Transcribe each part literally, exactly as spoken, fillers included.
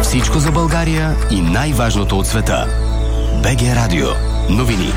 Всичко за България и най-важното от света. БГ Радио. Новини.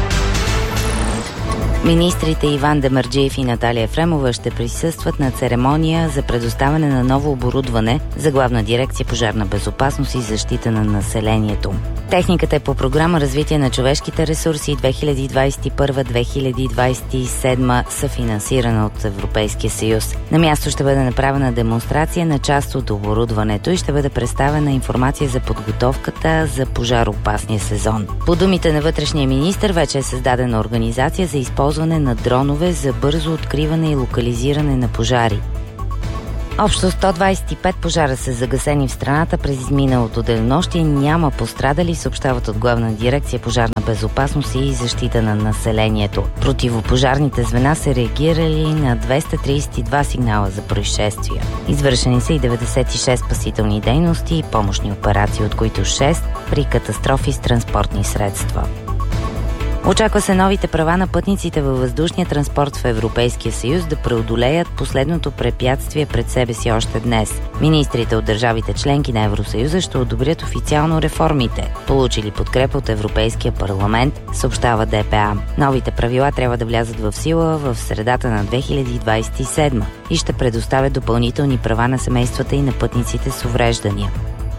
Министрите Иван Демерджиев и Наталия Ефремова ще присъстват на церемония за предоставяне на ново оборудване за Главна дирекция пожарна безопасност и защита на населението. Техниката е по програма Развитие на човешките ресурси две хиляди двадесет и първа - две хиляди двадесет и седма, съфинансирана от Европейския съюз. На място ще бъде направена демонстрация на част от оборудването и ще бъде представена информация за подготовката за пожароопасния сезон. По думите на вътрешния министър, вече е създадена организация за използване на дронове за бързо откриване и локализиране на пожари. Общо сто двадесет и пет пожара са загасени в страната през изминалото денонощие. Няма пострадали, съобщават от Главна дирекция пожарна безопасност и защита на населението. Противопожарните звена са реагирали на двеста тридесет и два сигнала за происшествия. Извършени са и деветдесет и шест спасителни дейности и помощни операции, от които шест при катастрофи с транспортни средства. Очаква се новите права на пътниците във въздушния транспорт в Европейския съюз да преодолеят последното препятствие пред себе си още днес. Министрите от държавите членки на Евросъюза ще одобрят официално реформите, получили подкрепа от Европейския парламент, съобщава ДПА. Новите правила трябва да влязат в сила в средата на две хиляди двадесет и седма и ще предоставят допълнителни права на семействата и на пътниците с увреждания.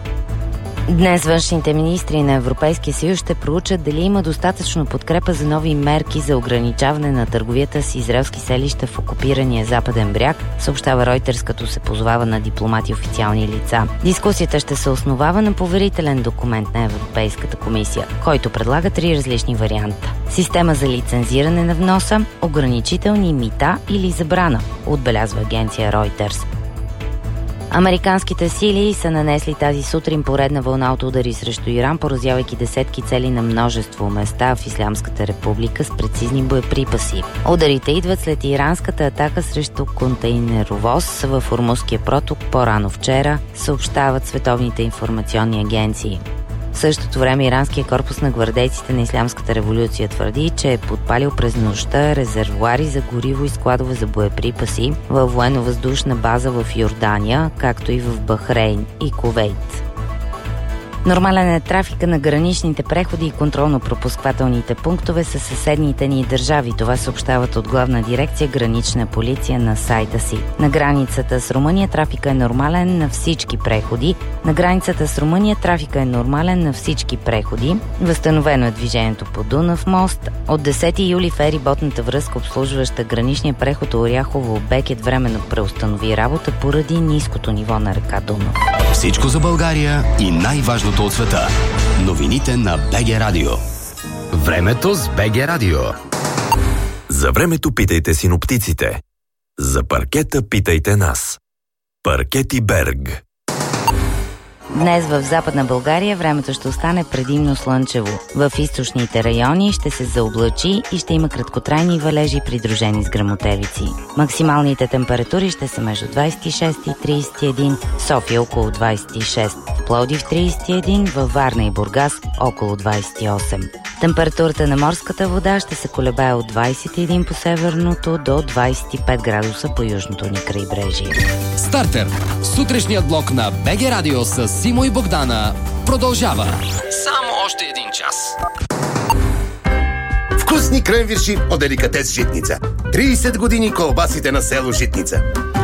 Днес външните министри на Европейския съюз ще проучат дали има достатъчно подкрепа за нови мерки за ограничаване на търговията с израелски селища в окупирания Западен бряг, съобщава Reuters, като се позовава на дипломати и официални лица. Дискусията ще се основава на поверителен документ на Европейската комисия, който предлага три различни варианта. Система за лицензиране на вноса, ограничителни мита или забрана, отбелязва агенция Reuters. Американските сили са нанесли тази сутрин поредна вълна от удари срещу Иран, поразявайки десетки цели на множество места в Ислямската република с прецизни боеприпаси. Ударите идват след иранската атака срещу контейнеровоз в Ормузския проток по-рано вчера, съобщават световните информационни агенции. В същото време иранския корпус на гвардейците на Ислямската революция твърди, че е подпалил през нощта резервоари за гориво и складове за боеприпаси във военно-въздушна база в Йордания, както и в Бахрейн и Кувейт. Нормален е трафика на граничните преходи и контролно-пропусквателните пунктове със съседните ни държави. Това съобщават от Главна дирекция Гранична полиция на сайта си. На границата с Румъния трафика е нормален на всички преходи. На границата с Румъния трафика е нормален на всички преходи. Възстановено е движението по Дунав мост. От десети юли фериботната връзка, обслужваща граничния преход Оряхово-Бекет, временно преустанови работа поради ниското ниво на река Дунав. Всичко за България и най-важното от света. Новините на БГ Радио. Времето с БГ Радио. За времето питайте синоптиците. За паркета питайте нас. Паркети Берг. Днес в Западна България времето ще остане предимно слънчево. В източните райони ще се заоблачи и ще има краткотрайни валежи, придружени с гръмотевици. Максималните температури ще са между двадесет и шест и тридесет и един, София около двадесет и шест, Пловдив тридесет и един, във Варна и Бургас около двадесет и осем. Температурата на морската вода ще се колебае от двадесет и един по северното до двадесет и пет градуса по южното ни крайбрежие. Стартер. Сутрешният блок на БГ Радио с Симо и Богдана продължава. Само още един час. Вкусни кренвирши от Деликатес Житница. тридесет години колбасите на село Житница.